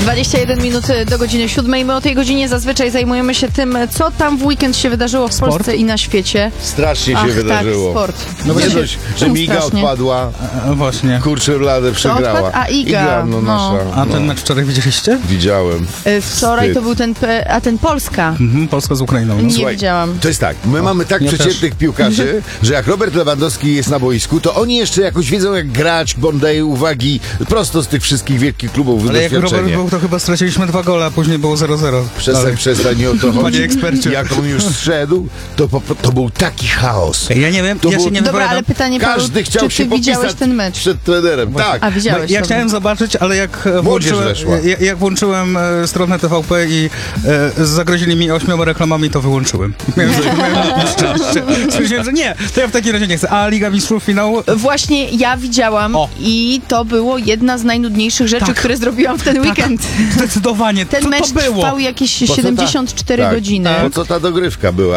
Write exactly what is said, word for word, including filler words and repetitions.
dwadzieścia jeden minut do godziny siódmej. My o tej godzinie zazwyczaj zajmujemy się tym, co tam w weekend się wydarzyło w Sport? Polsce i na świecie. Strasznie się Ach, wydarzyło. Tak, sport. No nie Znaczy, dość, że czemu Miga strasznie? odpadła, E, właśnie. kurczę bladę przegrała. odpadł? A, Iga, no no. nasza. A no. ten mecz wczoraj widzieliście? Widziałem. Y, Wczoraj Wstyd. to był ten, P- a ten Polska. Mhm, Polska z Ukrainą. No. Nie Słuchaj, widziałam. To jest tak, my mamy tak ja przeciętnych piłkarzy, że jak Robert Lewandowski jest na boisku, to oni jeszcze jakoś wiedzą jak grać, bo on daje uwagi prosto z tych wszystkich wielkich klubów Ale jak Robert doświadczenie. był, to chyba straciliśmy dwa gole, a później było zero zero. Przestań, przestań, nie o to Panie chodzi. ekspercie. Jak on już zszedł, to, po, to był taki chaos. Ja nie wiem, To ja było- się nie Dobra, wypowiadam. ale pytanie, Paweł, Każdy chciał czy się ty popisać widziałeś ten mecz? przed trenerem. Tak. A widziałeś? Ja dobra. chciałem zobaczyć, ale jak e, włączyłem, weszła. jak, jak włączyłem e, stronę T V P i e, zagrozili mi ośmioma reklamami, to wyłączyłem. Miałem, miałem szczęście. Stwierdziłem, że nie, to ja w takim razie nie chcę. A Liga Mistrzów finał? Właśnie ja widziałam O. i to było jedna z najnudniejszych rzeczy, Tak. które zrobiłam w ten weekend. Zdecydowanie. Ten Co mecz to było? trwał jakieś Po co ta- siedemdziesiąt cztery tak. godziny. Po co ta dogrywka była?